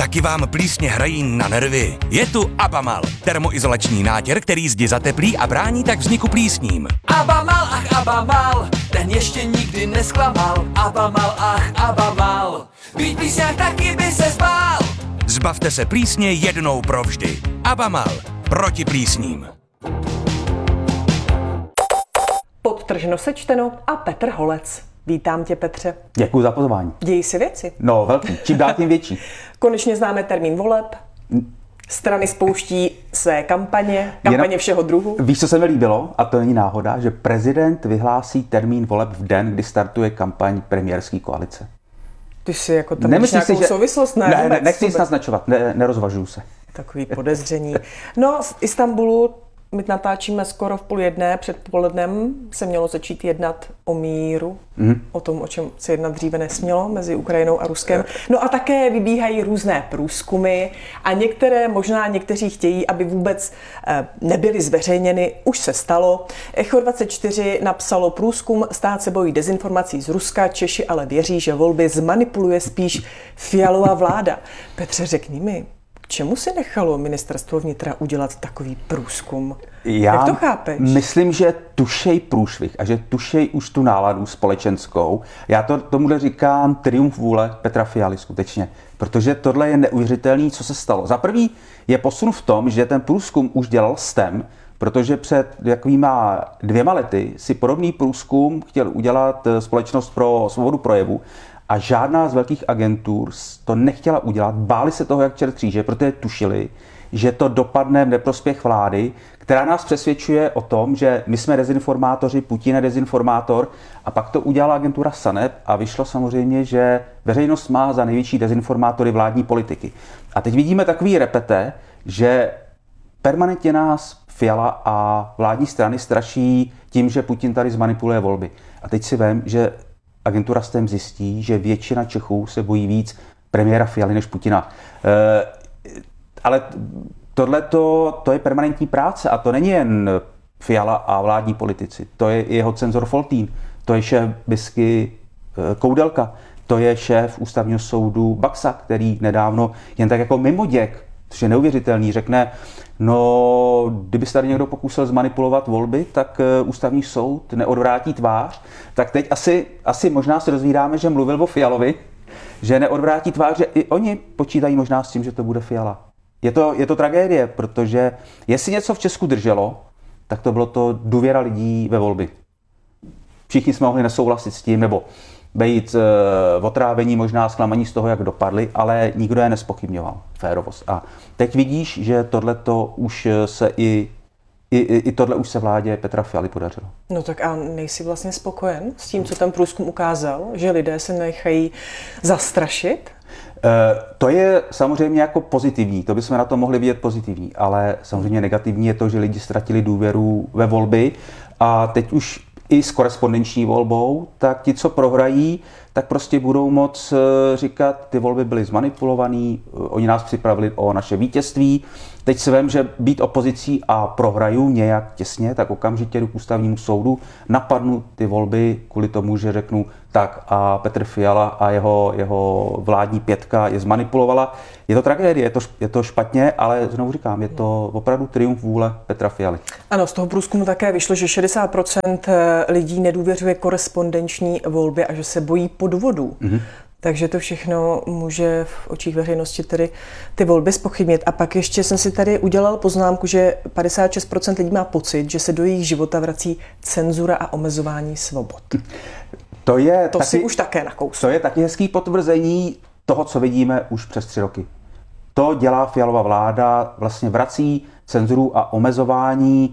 Taky vám plísně hrají na nervy? Je tu Abamal, termoizolační nátěr, který zdi zateplí a brání tak vzniku plísním. Abamal, ach Abamal, ten ještě nikdy nesklamal. Abamal, ach Abamal, být plísňák taky by se zbál. Zbavte se plísně jednou provždy. Abamal, proti plísním. Podtrženo sečteno a Petr Holec. Vítám tě, Petře. Děkuji za pozvání. Dějí si věci. No, velký. Čím dál tím větší. Konečně známe termín voleb. Strany spouští své kampaně všeho druhu. Víš, co se mi líbilo, a to není náhoda, že prezident vyhlásí termín voleb v den, kdy startuje kampaň premiérské koalice. Ty si jako tam máš nějakou souvislost? Ne, nechci nic naznačovat, nerozvažuju se. Takový podezření. No, z Istanbulu my natáčíme skoro v 12:30, před polednem se mělo začít jednat o míru, o tom, o čem se jednat dříve nesmělo mezi Ukrajinou a Ruskem. No a také vybíhají různé průzkumy a někteří chtějí, aby vůbec nebyly zveřejněny. Už se stalo. Echo 24 napsalo průzkum, stát se bojí dezinformací z Ruska, Češi ale věří, že volby zmanipuluje spíš Fialova vláda. Petře, řekni mi, čemu si nechalo ministerstvo vnitra udělat takový průzkum? Jak to chápeš? Myslím, že tušej průšvih a že tušej už tu náladu společenskou. Já tomuhle říkám triumf vůle Petra Fialy skutečně, protože tohle je neuvěřitelný, co se stalo. Za prvý je posun v tom, že ten průzkum už dělal STEM, protože před jakýma 2 lety si podobný průzkum chtěl udělat Společnost pro svobodu projevu. A žádná z velkých agentur to nechtěla udělat, báli se toho jak čert kříže, protože tušili, že to dopadne v neprospěch vlády, která nás přesvědčuje o tom, že my jsme dezinformátoři, Putin je dezinformátor, a pak to udělala agentura SANEP a vyšlo samozřejmě, že veřejnost má za největší dezinformátory vládní politiky. A teď vidíme takový repete, že permanentně nás Fiala a vládní strany straší tím, že Putin tady zmanipuluje volby. A teď si vem, že agentura STEM zjistí, že většina Čechů se bojí víc premiéra Fialy než Putina. Ale tohleto je permanentní práce a to není jen Fiala a vládní politici. To je jeho cenzor Foltín, to je šéf BISky Koudelka, to je šéf ústavního soudu Baxa, který nedávno jen tak jako mimoděk, což je neuvěřitelný, řekne, no, kdyby se tady někdo pokusil zmanipulovat volby, tak ústavní soud neodvrátí tvář. Tak teď asi možná se dozvídáme, že mluvil o Fialovi, že neodvrátí tvář, že i oni počítají možná s tím, že to bude Fiala. Je to tragédie, protože jestli něco v Česku drželo, tak to bylo to důvěra lidí ve volby. Všichni jsme mohli nesouhlasit s tím, nebo být otrávení, možná zklamaní z toho, jak dopadly, ale nikdo je nespochybňoval, férovost. A teď vidíš, že tohleto už se i tohle už se vládě Petra Fialy podařilo. No tak a nejsi vlastně spokojen s tím, co ten průzkum ukázal, že lidé se nechají zastrašit? To je samozřejmě jako pozitivní, to bychom na to mohli vidět pozitivní, ale samozřejmě negativní je to, že lidi ztratili důvěru ve volby a teď už i s korespondenční volbou, tak ti, co prohrají, tak prostě budou moc říkat, ty volby byly zmanipulovaný, oni nás připravili o naše vítězství. Teď se vem, že být opozicí a prohraju nějak těsně, tak okamžitě jdu k ústavnímu soudu, napadnu ty volby kvůli tomu, že řeknu tak a Petr Fiala a jeho vládní pětka je zmanipulovala. Je to tragédie, je to špatně, ale znovu říkám, je to opravdu triumf vůle Petra Fialy. Ano, z toho průzkumu také vyšlo, že 60% lidí nedůvěřuje korespondenční volbě a že se bojí podvodů. Takže to všechno může v očích veřejnosti tedy ty volby zpochybnit. A pak ještě jsem si tady udělal poznámku, že 56% lidí má pocit, že se do jejich života vrací cenzura a omezování svobod. To si už také nakousl. To je taky hezký potvrzení toho, co vidíme už přes 3 roky. To dělá Fialova vláda, vlastně vrací cenzuru a omezování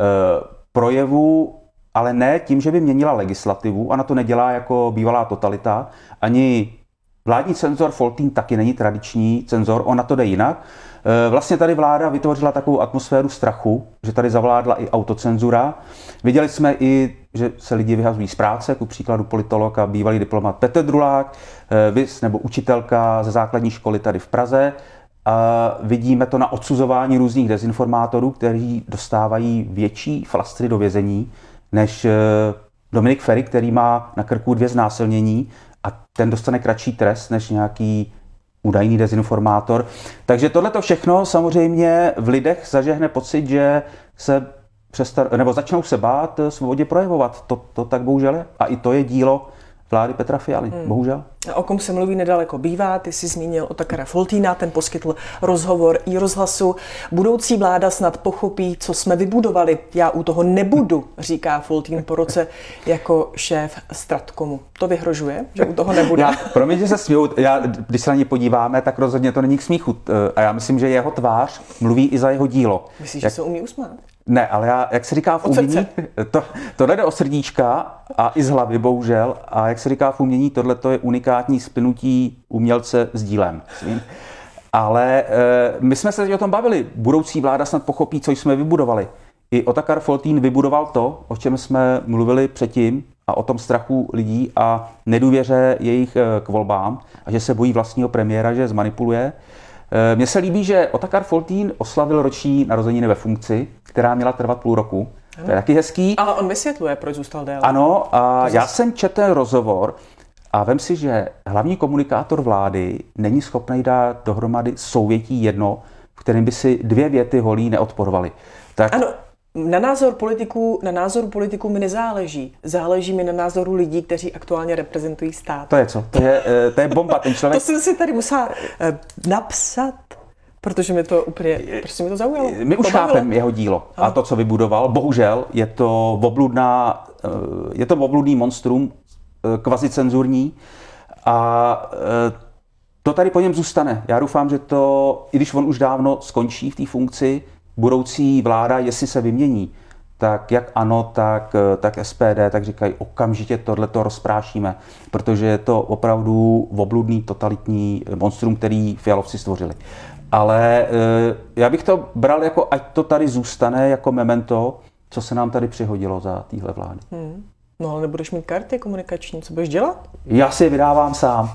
projevů, ale ne tím, že by měnila legislativu, ona to nedělá jako bývalá totalita, ani vládní cenzor Foltín taky není tradiční cenzor, ona to jde jinak. Vlastně tady vláda vytvořila takovou atmosféru strachu, že tady zavládla i autocenzura. Viděli jsme i, že se lidi vyhazují z práce, ku příkladu politolog a bývalý diplomat Petr Drulák, nebo učitelka ze základní školy tady v Praze. A vidíme to na odsuzování různých dezinformátorů, kteří dostávají větší flastry do vězení než Dominik Feri, který má na krku 2 znásilnění a ten dostane kratší trest než nějaký údajný dezinformátor. Takže tohleto všechno samozřejmě v lidech zažehne pocit, že se začnou se bát svobodně projevovat. To tak bohužel je. A i to je dílo vlády Petra Fialy. Bohužel. O kom se mluví nedaleko bývá, ty jsi zmínil Otakara Foltýna, ten poskytl rozhovor iRozhlasu. Budoucí vláda snad pochopí, co jsme vybudovali. Já u toho nebudu, říká Foltýn po roce jako šéf Stratcomu. To vyhrožuje, že u toho nebude? Promiň, že se směju, když se na ně podíváme, tak rozhodně to není k smíchu. A já myslím, že jeho tvář mluví i za jeho dílo. Myslíš, že se umí usmát? Ne, ale jak se říká v umění, tohle jde o srdíčka a i z hlavy, bohužel. A jak se říká v umění, tohle je unikátní spinutí umělce s dílem. Ale my jsme se o tom bavili. Budoucí vláda snad pochopí, co jsme vybudovali. I Otakar Foltýn vybudoval to, o čem jsme mluvili předtím, a o tom strachu lidí a nedůvěře jejich k volbám a že se bojí vlastního premiéra, že je zmanipuluje. Mně se líbí, že Otakar Foltýn oslavil roční narozeniny ve funkci, která měla trvat půl roku. To je taky hezký. Ale on vysvětluje, proč zůstal déle. Ano, a já jsem četl rozhovor a vem si, že hlavní komunikátor vlády není schopný dát dohromady souvětí jedno, v kterém by si dvě věty holí neodporovaly. Tak... Ano, na názoru politiků mi nezáleží. Záleží mi na názoru lidí, kteří aktuálně reprezentují stát. To je co? To je bomba, ten člověk. To jsem si tady musela napsat, protože mi to úplně, prostě mi to zaujalo. My už chápeme jeho dílo a to, co vybudoval. Bohužel je to obludný monstrum, kvazicenzurní a to tady po něm zůstane. Já doufám, že to, i když on už dávno skončí v té funkci, budoucí vláda, jestli se vymění, tak jak ANO, tak SPD, tak říkají, okamžitě tohleto rozprášíme, protože je to opravdu obludný totalitní monstrum, který Fialovci stvořili. Ale já bych to bral jako, ať to tady zůstane jako memento, co se nám tady přihodilo za téhle vlády. No ale nebudeš mít karty komunikační, co budeš dělat? Já si je vydávám sám.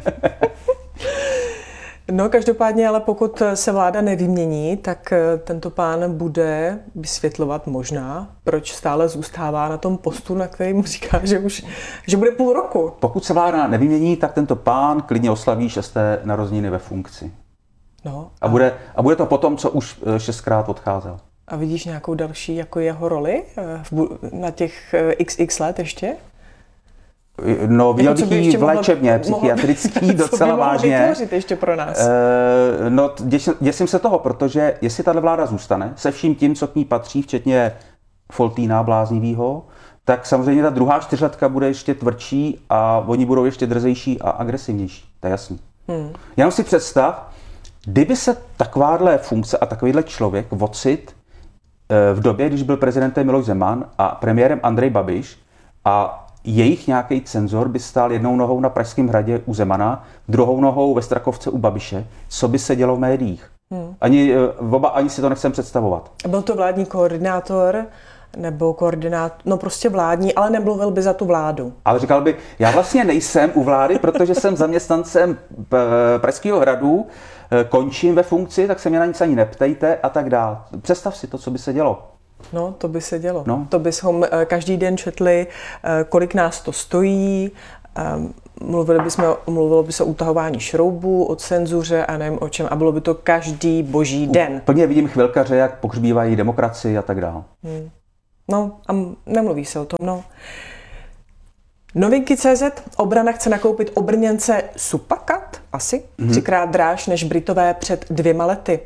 No každopádně, ale pokud se vláda nevymění, tak tento pán bude vysvětlovat možná, proč stále zůstává na tom postu, na kterém říká, že bude půl roku. Pokud se vláda nevymění, tak tento pán klidně oslaví 6. narozeniny ve funkci. No, a bude to potom, co už 6krát odcházel. A vidíš nějakou další jako jeho roli na těch XX let ještě? No, viděl bych ji v léčebně, psychiatrický, docela vážně. Co by vytvořit ještě pro nás? No, děsím se toho, protože jestli tato vláda zůstane, se vším tím, co k ní patří, včetně Foltýna bláznivýho, tak samozřejmě ta druhá 4letka bude ještě tvrdší a oni budou ještě drzejší a agresivnější. To je jasný. Jenom si představ, kdyby se takováhle funkce a takovýhle člověk ocit v době, když byl prezidentem Miloš Zeman a premiérem Andrej Babiš a jejich nějaký cenzor by stál jednou nohou na Pražském hradě u Zemana, druhou nohou ve Strakovce u Babiše. Co by se dělo v médiích? Ani si to nechcem představovat. Byl to vládní koordinátor, nebo no prostě vládní, ale nemluvil by za tu vládu. Ale říkal by, já vlastně nejsem u vlády, protože jsem zaměstnancem Pražského hradu, končím ve funkci, tak se mě na nic ani neptejte a tak dál. Představ si to, co by se dělo. No, to by se dělo. No. To bychom každý den četli, kolik nás to stojí, mluvilo by se o utahování šroubů, o cenzuře a nevím o čem a bylo by to každý boží den. Plně vidím chvilkaře, jak pohřbívají demokracii a tak dál. No a nemluví se o tom, no. Novinky.cz, obrana chce nakoupit obrněnce Supacat, asi 3krát dráž než Britové před 2 lety.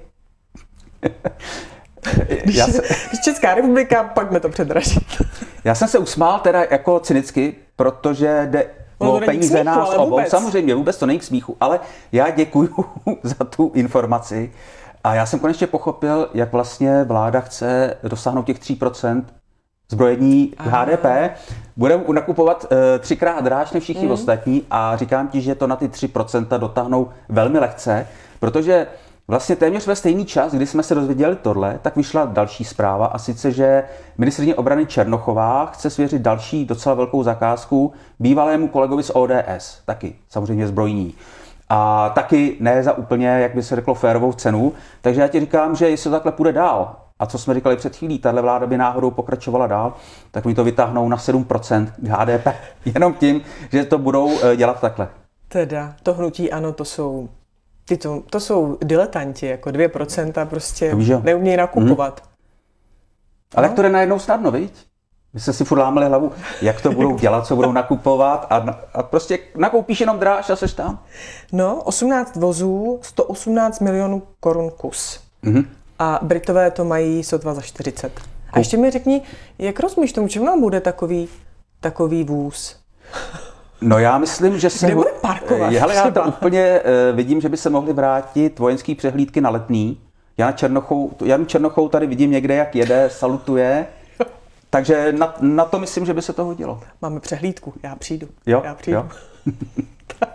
Když Česká republika, pojďme to předražit. Já jsem se usmál teda jako cynicky, protože jde o peníze nás obou. Samozřejmě vůbec to není k smíchu, ale já děkuju za tu informaci. A já jsem konečně pochopil, jak vlastně vláda chce dosáhnout těch 3% zbrojení HDP. Budeme nakupovat 3krát dráž než všichni ostatní a říkám ti, že to na ty 3% dotáhnou velmi lehce, protože vlastně téměř ve stejný čas, kdy jsme se dozvěděli tohle, tak vyšla další zpráva a sice, že ministryně obrany Černochová chce svěřit další docela velkou zakázku bývalému kolegovi z ODS, taky samozřejmě zbrojní. A taky ne za úplně, jak by se řeklo, férovou cenu. Takže já ti říkám, že jestli to takhle půjde dál, a co jsme říkali před chvílí, tahle vláda by náhodou pokračovala dál, tak mi to vytáhnou na 7% HDP. Jenom tím, že to budou dělat takhle. Teda, to hnutí ANO, to jsou To jsou diletanti, jako 2% prostě víš, jo. neumějí nakupovat. Ale jak to jde najednou snadno, viď? My jsme si furt lámali hlavu, jak to budou dělat, co budou nakupovat a prostě nakoupíš jenom dráž a seš tam. No, 18 vozů, 118 milionů korun kus. A Britové to mají sotva za 40. A ještě mi řekni, jak rozumíš tomu, čemu nám bude takový vůz? No já myslím, že se... Kde bude parkovat? Hele, já to úplně vidím, že by se mohly vrátit vojenský přehlídky na Letný. Janu Černochou tady vidím někde, jak jede, salutuje. Takže na to myslím, že by se to hodilo. Máme přehlídku, já přijdu. Jo, já přijdu. Jo. Tak.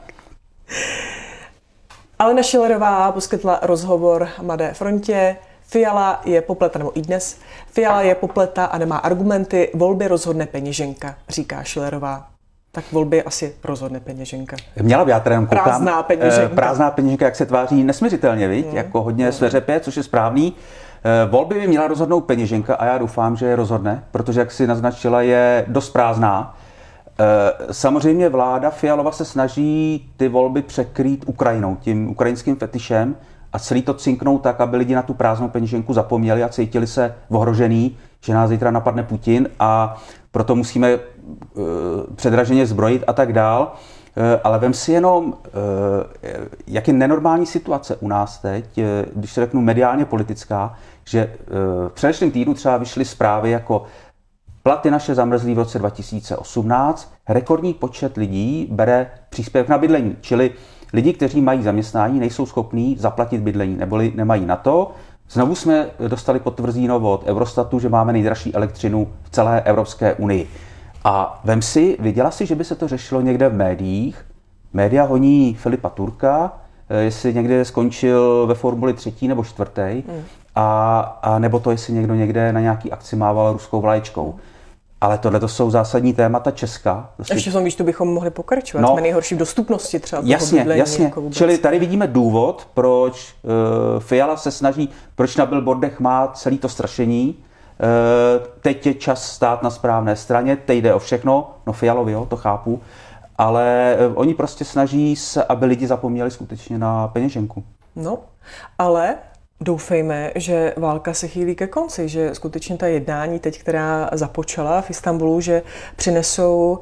Alena Schillerová poskytla rozhovor Mladé frontě. Fiala je popleta, nebo i dnes. Fiala je popleta a nemá argumenty. Volby rozhodne peněženka, říká Schillerová. Tak volby asi rozhodne peněženka. Měla by, já teda jenom koukám. Prázdná peněženka. Prázdná peněženka, jak se tváří nesměřitelně, viď? Jako hodně sveřepě, což je správný. Volby by měla rozhodnout peněženka a já doufám, že je rozhodne, protože, jak si naznačila, je dost prázdná. Samozřejmě vláda Fialova se snaží ty volby překrýt Ukrajinou, tím ukrajinským fetišem a celý to cinknout tak, aby lidi na tu prázdnou peněženku zapomněli a cítili se ohrožený, že nás zítra napadne Putin a proto musíme předraženě zbrojit a tak dál. Ale vem si jenom, jak je nenormální situace u nás teď, když se řeknu mediálně politická, že v předešlém týdnu třeba vyšly zprávy jako platy naše zamrzlí v roce 2018, rekordní počet lidí bere příspěvek na bydlení, čili lidi, kteří mají zaměstnání, nejsou schopní zaplatit bydlení, neboli nemají na to. Znovu jsme dostali potvrzeno od Eurostatu, že máme nejdražší elektřinu v celé Evropské unii. A vem si, viděla si, že by se to řešilo někde v médiích. Média honí Filipa Turka, jestli někde skončil ve Formuli 3. nebo 4. A nebo to, jestli někdo někde na nějaký akci mával ruskou vlaječkou. Ale tohle to jsou zásadní témata Česka. Prostě... Ještě jsem víš, to bychom mohli pokračovat. No, jsme nejhorší v dostupnosti třeba toho bydlení. Jasně. Jako Čili tady vidíme důvod, proč Fiala se snaží, proč na billboardech má celý to strašení. Teď je čas stát na správné straně, teď jde o všechno, no Fialovi, jo, to chápu, ale oni prostě snaží se, aby lidi zapomněli skutečně na peněženku. No, ale doufejme, že válka se chýlí ke konci, že skutečně ta jednání teď, která započala v Istanbulu, že přinesou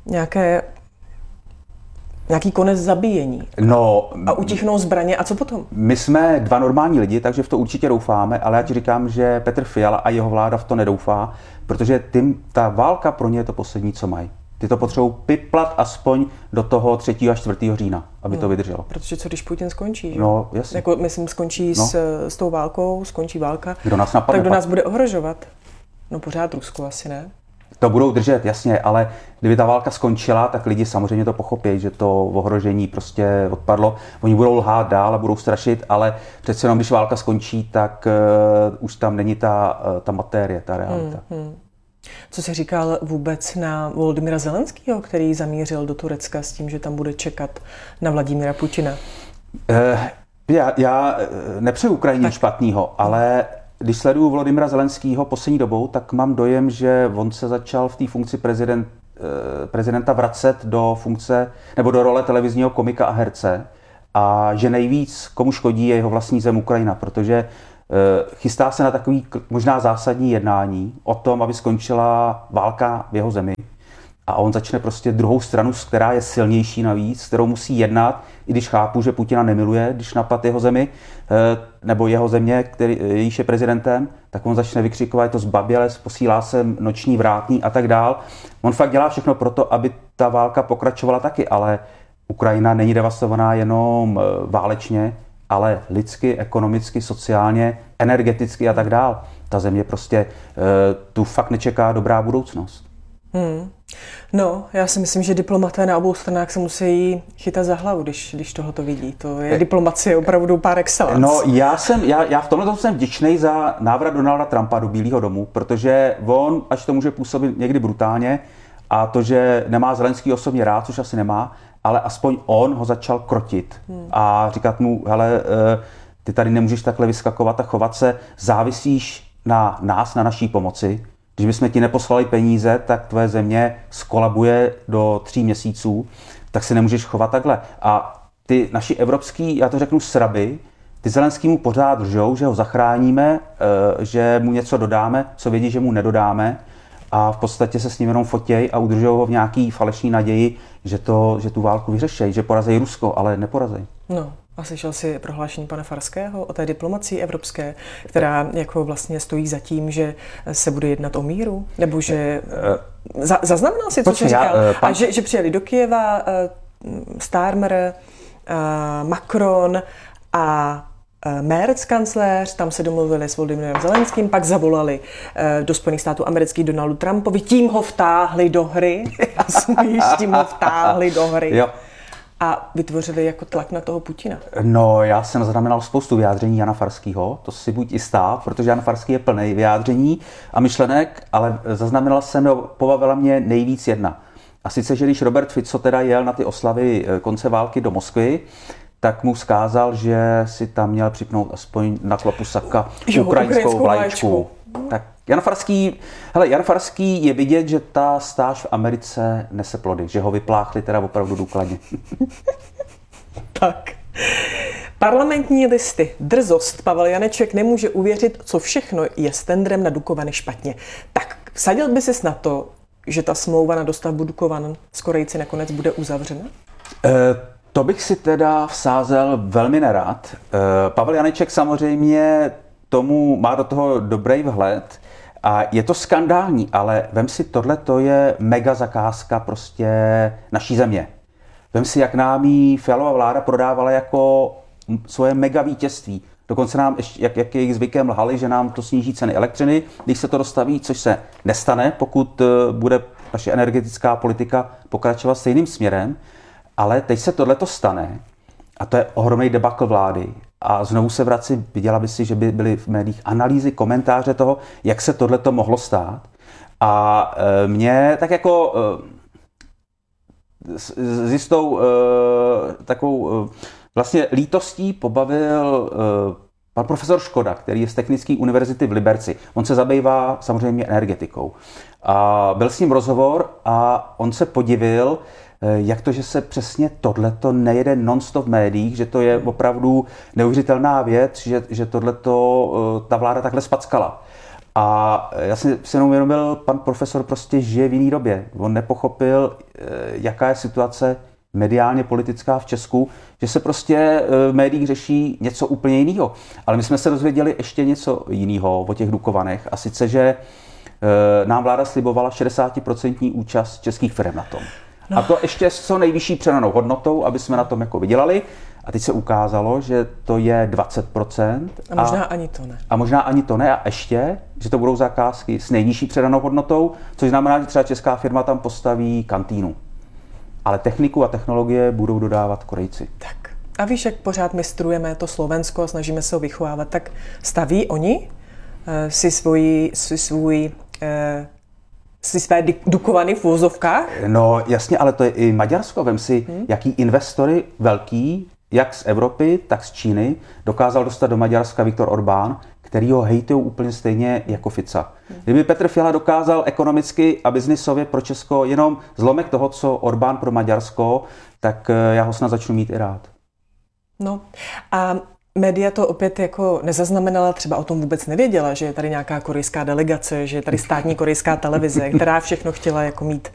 nějaký konec zabíjení. No, a utichnou zbraně. A co potom? My jsme dva normální lidi, takže v to určitě doufáme, ale já ti říkám, že Petr Fiala a jeho vláda v to nedoufá, protože ta válka pro ně je to poslední, co mají. Ty to potřebují piplat aspoň do toho 3. a 4. října, aby to vydrželo. Protože co když Putin skončí? Že? No, jasně. Jako, myslím, skončí s tou válkou, skončí válka. Kdo nás napadne? Tak kdo nás bude ohrožovat? No pořád Rusko asi ne. To budou držet, jasně, ale kdyby ta válka skončila, tak lidi samozřejmě to pochopí, že to ohrožení prostě odpadlo. Oni budou lhát dál a budou strašit, ale přece jenom, když válka skončí, tak už tam není ta materie, ta realita. Co jsi říkal vůbec na Volodymyra Zelenského, který zamířil do Turecka s tím, že tam bude čekat na Vladimira Putina? Já nepřeju Ukrajině špatného, ale když sleduju Volodymyra Zelenského poslední dobou, tak mám dojem, že on se začal v té funkci prezidenta vracet do funkce nebo do role televizního komika a herce a že nejvíc komu škodí je jeho vlastní zem Ukrajina, protože chystá se na takový možná zásadní jednání o tom, aby skončila válka v jeho zemi. A on začne prostě druhou stranu, která je silnější navíc, s kterou musí jednat, i když chápu, že Putina nemiluje, když napad jeho zemi, nebo jeho země, jejíž je prezidentem, tak on začne vykřikovat, je to zbabělec, posílá se noční vrátný a tak dál. On fakt dělá všechno pro to, aby ta válka pokračovala taky, ale Ukrajina není devastovaná jenom válečně, ale lidsky, ekonomicky, sociálně, energeticky a tak dál. Ta země prostě tu fakt nečeká dobrá budoucnost. No, já si myslím, že diplomaté na obou stranách se musí chytat za hlavu, když tohoto vidí. To je diplomacie opravdu par excellence. No, já v tomhle jsem vděčný za návrat Donalda Trumpa do Bílého domu, protože on, až to může působit někdy brutálně, a to, že nemá Zelenský osobně rád, což asi nemá, ale aspoň on ho začal krotit a říkat mu, hele, ty tady nemůžeš takhle vyskakovat a chovat se, závisíš na nás, na naší pomoci. Když bychom ti neposlali peníze, tak tvoje země skolabuje do 3 měsíců, tak se nemůžeš chovat takhle. A ty naši evropský, já to řeknu sraby, ty Zelenskýmu pořád lžou, že ho zachráníme, že mu něco dodáme, co vědí, že mu nedodáme a v podstatě se s ním jenom fotěj a udržují ho v nějaký falešný naději, že tu válku vyřešejí, že porazí Rusko, ale neporazí. No. A slyšel jsi prohlášení pana Farského o té diplomacii evropské, která jako vlastně stojí za tím, že se bude jednat o míru? Nebo že... Zaznamenal si, co jsi říkal? A že přijeli do Kyjeva Starmer, Macron a Merz, kancléř, tam se domluvili s Volodymyrem Zelenským, pak zavolali do Spojených států amerických Donaldu Trumpovi, tím ho vtáhli do hry. Tím ho vtáhli do hry. Jo. A vytvořili jako tlak na toho Putina. No, já jsem zaznamenal spoustu vyjádření Jana Farského, to si buď jistá, protože Jan Farský je plný vyjádření a myšlenek, ale zaznamenal jsem, pobavila mě nejvíc jedna. A sice, že když Robert Fico teda jel na ty oslavy konce války do Moskvy, tak mu vzkázal, že si tam měl připnout aspoň na klopu saka ukrajinskou vlaječku. Tak Jan Farský je vidět, že ta stáž v Americe nese plody, že ho vypláchli teda opravdu důkladně. Tak. Parlamentní listy. Drzost. Pavel Janeček nemůže uvěřit, co všechno je s tendrem na Dukovany špatně. Tak, vsadil by ses na to, že ta smlouva na dostavbu Dukovan s Korejci nakonec bude uzavřena? To bych si teda vsázel velmi nerad. Pavel Janeček samozřejmě tomu má do toho dobrý vhled a je to skandální, ale vem si, tohle to je mega zakázka prostě naší země. Vem si, jak nám jí Fialova vláda prodávala jako svoje mega vítězství. Dokonce nám, jak je jejich zvykem, lhali, že nám to sníží ceny elektřiny, když se to dostaví, což se nestane, pokud bude naše energetická politika pokračovat stejným směrem. Ale teď se tohleto stane a to je ohromný debakl vlády. A znovu se vrací, viděla by si, že by byly v médiích analýzy, komentáře toho, jak se tohleto mohlo stát. A mě tak jako s jistou takovou vlastně lítostí pobavil pan profesor Škoda, který je z Technické univerzity v Liberci. On se zabývá samozřejmě energetikou. A byl s ním rozhovor a on se podivil, jak to, že se přesně tohleto nejede non-stop v médiích, že to je opravdu neuvěřitelná věc, že tohleto ta vláda takhle spackala. A já si jenom uvědomil, pan profesor prostě žije v jiný době. On nepochopil, jaká je situace mediálně politická v Česku, že se prostě v médiích řeší něco úplně jiného. Ale my jsme se dozvěděli ještě něco jiného o těch Dukovanech, a sice, že nám vláda slibovala 60% účast českých firm na tom. No. A to ještě s co nejvyšší přenanou hodnotou, aby jsme na tom jako vydělali. A teď se ukázalo, že to je 20%. A možná ani to ne. A možná ani to ne. A ještě, že to budou zakázky s nejnižší přenanou hodnotou, což znamená, že třeba česká firma tam postaví kantýnu. Ale techniku a technologie budou dodávat Korejci. Tak. A víš, jak pořád mistrujeme to Slovensko a snažíme se ho vychovávat, tak staví oni si své Dukovany v uvozovkách? No jasně, ale to je i Maďarsko. Vem si, jaký investory velký, jak z Evropy, tak z Číny, dokázal dostat do Maďarska Viktor Orbán, který ho hejtují úplně stejně jako Fica. Kdyby Petr Fiala dokázal ekonomicky a biznisově pro Česko jenom zlomek toho, co Orbán pro Maďarsko, tak já ho snad začnu mít i rád. No a média to opět jako nezaznamenala, třeba o tom vůbec nevěděla, že je tady nějaká korejská delegace, že je tady státní korejská televize, která všechno chtěla jako mít